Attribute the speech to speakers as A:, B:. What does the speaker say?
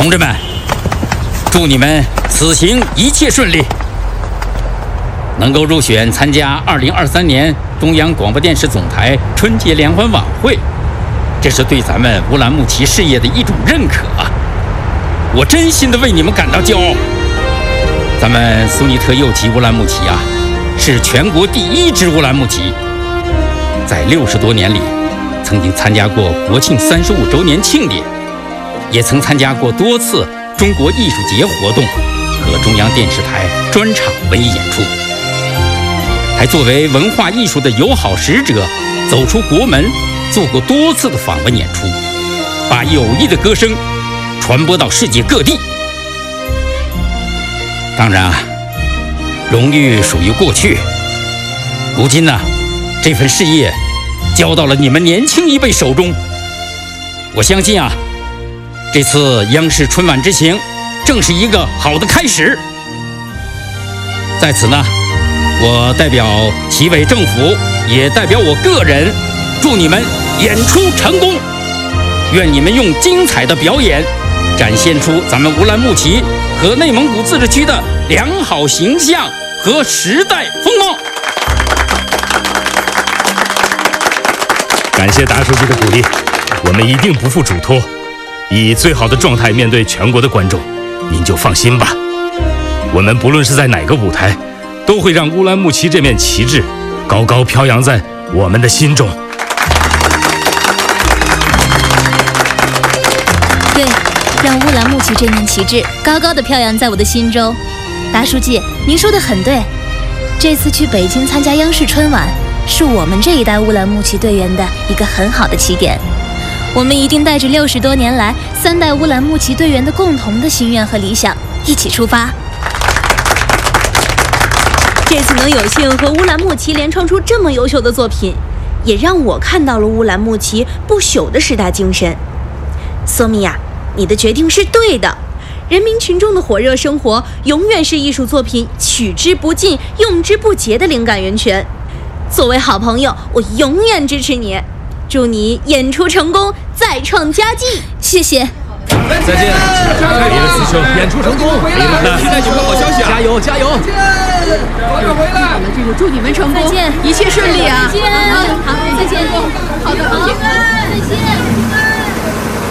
A: 同志们，祝你们此行一切顺利。能够入选参加2023年中央广播电视总台春节联欢晚会，这是对咱们乌兰牧骑事业的一种认可啊！我真心的为你们感到骄傲。咱们苏尼特右旗乌兰牧骑啊，是全国第1支乌兰牧骑，在60多年里，曾经参加过国庆35周年庆典，也曾参加过多次中国艺术节活动和中央电视台专场文艺演出，还作为文化艺术的友好使者，走出国门，做过多次的访问演出，把友谊的歌声传播到世界各地。当然啊，荣誉属于过去，如今呢，这份事业交到了你们年轻一辈手中。我相信啊，这次央视春晚之行正是一个好的开始。在此呢，我代表齐委政府，也代表我个人，祝你们演出成功。愿你们用精彩的表演，展现出咱们乌兰牧骑和内蒙古自治区的良好形象和时代风貌。
B: 感谢达书记的鼓励，我们一定不负嘱托，以最好的状态面对全国的观众，您就放心吧。我们不论是在哪个舞台，都会让乌兰牧骑这面旗帜高高飘扬在我们的心中。
C: 对，让乌兰牧骑这面旗帜高高的飘扬在我的心中。达书记，您说的很对，这次去北京参加央视春晚，是我们这一代乌兰牧骑队员的一个很好的起点。我们一定带着60多年来3代乌兰牧骑队员的共同的心愿和理想，一起出发。
D: 这次能有幸和乌兰牧骑联创出这么优秀的作品，也让我看到了乌兰牧骑不朽的时代精神。索米娅，你的决定是对的。人民群众的火热生活永远是艺术作品取之不尽、用之不竭的灵感源泉。作为好朋友，我永远支持你，祝你演出成功，再创佳绩。
C: 谢谢。
B: 再见，李乐师兄，演出成功，期待你们的好消息啊！加油，加油！
E: 早点回来。这就祝你们成功，
C: 再见，
E: 一切顺利啊！
C: 再见，好，再见，
E: 好的，好，
C: 再见。